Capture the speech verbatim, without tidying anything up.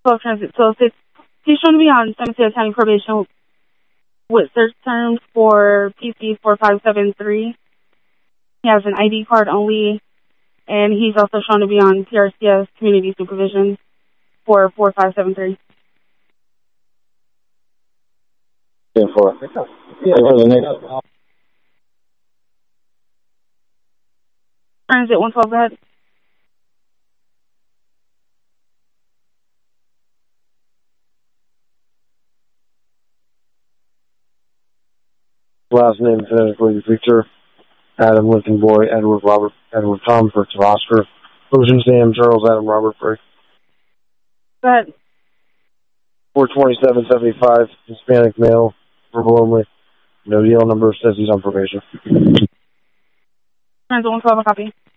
twelve transit twelve six. He's shown to be on San Mateo County probation with search terms for P C four five seven three. He has an I D card only, and he's also shown to be on P R C S community supervision for four five seven three. ten four. Yeah, for the next. Transit one twelve, go ahead. Last name, phonetically, Victor, Adam, Lincoln Boy, Edward, Robert, Edward, Tom, Fritz, Oscar, Ocean, Sam, Charles, Adam, Robert, Frank. Go ahead. four twenty-seven seventy-five, Hispanic male, verbal only. No deal number, says he's on probation. Transit one twelve, a copy.